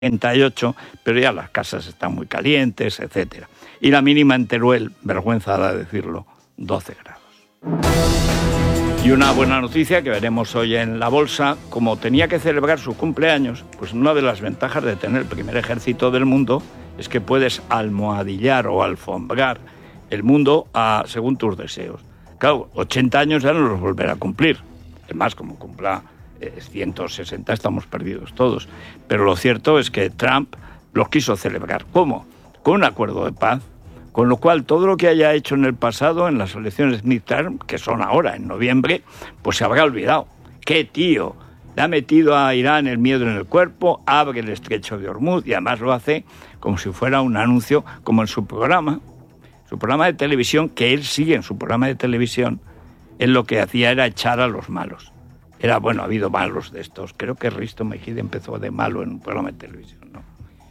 38, pero ya las casas están muy calientes, etcétera. Y la mínima en Teruel, vergüenza da decirlo, 12 grados. Y una buena noticia que veremos hoy en la bolsa: como tenía que celebrar su cumpleaños, pues una de las ventajas de tener el primer ejército del mundo es que puedes almohadillar o alfombrar el mundo según tus deseos. Claro, 80 años ya no los volverá a cumplir. Es más, como cumpla 160 estamos perdidos todos. Pero lo cierto es que Trump los quiso celebrar. ¿Cómo? Con un acuerdo de paz, con lo cual todo lo que haya hecho en el pasado, en las elecciones midterm, que son ahora, en noviembre, pues se habrá olvidado. ¡Qué tío! Le ha metido a Irán el miedo en el cuerpo, abre el estrecho de Hormuz, y además lo hace como si fuera un anuncio, como en su programa de televisión, que él sigue en su programa de televisión. Él lo que hacía era echar a los malos. Ha habido malos de estos. Creo que Risto Mejide empezó de malo en un programa de televisión, ¿no?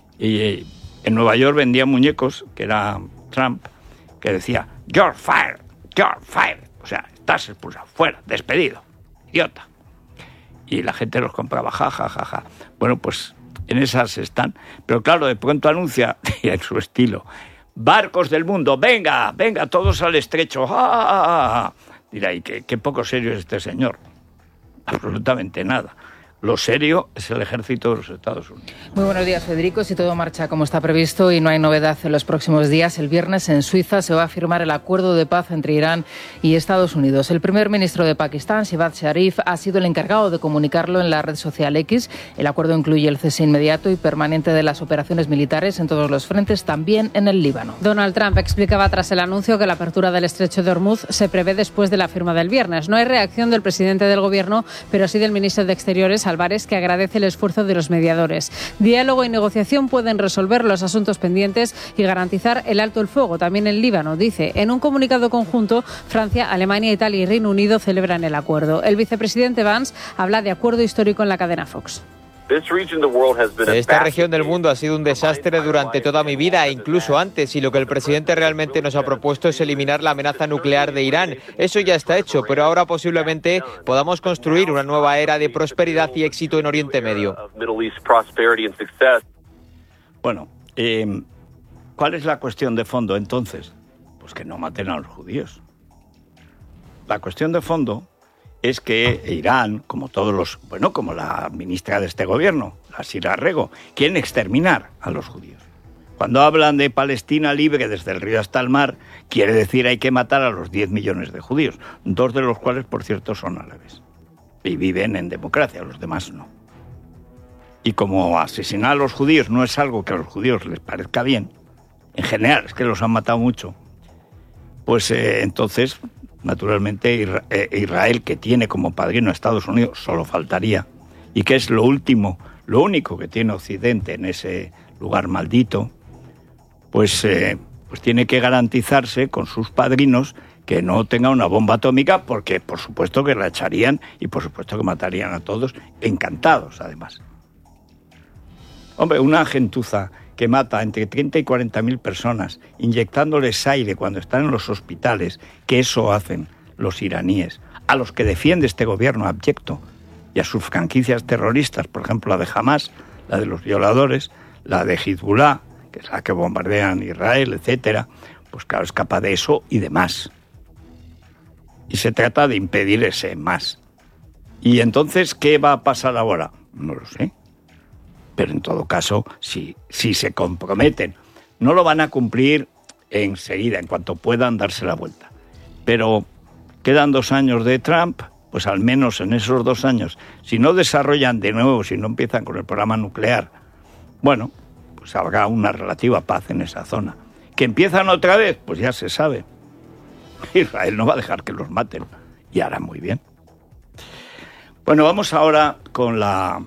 Y en Nueva York vendía muñecos, que era Trump, que decía, "You're fired, you're fired". O sea, estás expulsado, fuera, despedido, idiota. Y la gente los compraba, ja, ja, ja, ja. Bueno, pues en esas están. Pero claro, de pronto anuncia, en su estilo, "Barcos del mundo, venga, venga, todos al estrecho". ¡Ja, ja, ja, ja! Dirá, ¿y qué poco serio es este señor? Absolutamente nada. Lo serio es el ejército de los Estados Unidos. Muy buenos días, Federico. Si todo marcha como está previsto y no hay novedad en los próximos días, el viernes en Suiza se va a firmar el acuerdo de paz entre Irán y Estados Unidos. El primer ministro de Pakistán, Shehbaz Sharif, ha sido el encargado de comunicarlo en la red social X. El acuerdo incluye el cese inmediato y permanente de las operaciones militares en todos los frentes, también en el Líbano. Donald Trump explicaba tras el anuncio que la apertura del estrecho de Hormuz se prevé después de la firma del viernes. No hay reacción del presidente del gobierno, pero sí del ministro de Exteriores, Álvarez, que agradece el esfuerzo de los mediadores. Diálogo y negociación pueden resolver los asuntos pendientes y garantizar el alto el fuego también en Líbano, dice. En un comunicado conjunto, Francia, Alemania, Italia y Reino Unido celebran el acuerdo. El vicepresidente Vance habla de acuerdo histórico en la cadena Fox. Esta región del mundo ha sido un desastre durante toda mi vida e incluso antes, y lo que el presidente realmente nos ha propuesto es eliminar la amenaza nuclear de Irán. Eso ya está hecho, pero ahora posiblemente podamos construir una nueva era de prosperidad y éxito en Oriente Medio. Bueno, ¿cuál es la cuestión de fondo entonces? Pues que no maten a los judíos. La cuestión de fondo es que Irán, como como la ministra de este gobierno, la Sira Rego, quieren exterminar a los judíos. Cuando hablan de Palestina libre desde el río hasta el mar, quiere decir hay que matar a los 10 millones de judíos, 2 de los cuales, por cierto, son árabes. Y viven en democracia, los demás no. Y como asesinar a los judíos no es algo que a los judíos les parezca bien, en general, es que los han matado mucho, pues entonces, naturalmente, Israel, que tiene como padrino a Estados Unidos, solo faltaría, y que es lo único que tiene Occidente en ese lugar maldito, pues tiene que garantizarse con sus padrinos que no tenga una bomba atómica, porque por supuesto que la echarían y por supuesto que matarían a todos, encantados además. Hombre, una gentuza que mata entre 30 y 40.000 personas, inyectándoles aire cuando están en los hospitales, que eso hacen los iraníes, a los que defiende este gobierno abyecto, y a sus franquicias terroristas, por ejemplo, la de Hamas, la de los violadores, la de Hezbollah, que es la que bombardean Israel, etcétera, pues claro, es capaz de eso y de más. Y se trata de impedir ese más. ¿Y entonces qué va a pasar ahora? No lo sé. Pero en todo caso, si se comprometen, no lo van a cumplir enseguida, en cuanto puedan darse la vuelta. Pero quedan 2 años de Trump, pues al menos en esos 2 años, si no desarrollan de nuevo, si no empiezan con el programa nuclear, bueno, pues habrá una relativa paz en esa zona. ¿Que empiezan otra vez? Pues ya se sabe. Israel no va a dejar que los maten, y hará muy bien. Bueno, vamos ahora con la...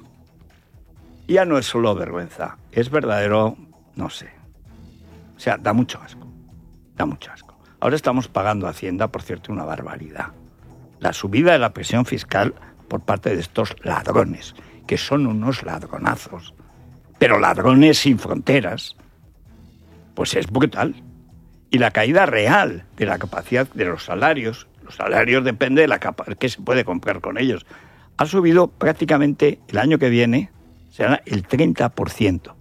Ya no es solo vergüenza, es verdadero, no sé. O sea, da mucho asco. Ahora estamos pagando a Hacienda, por cierto, una barbaridad. La subida de la presión fiscal por parte de estos ladrones, que son unos ladronazos, pero ladrones sin fronteras, pues es brutal. Y la caída real de la capacidad de los salarios depende de la capacidad que se puede comprar con ellos, ha subido prácticamente el año que viene será el 30%.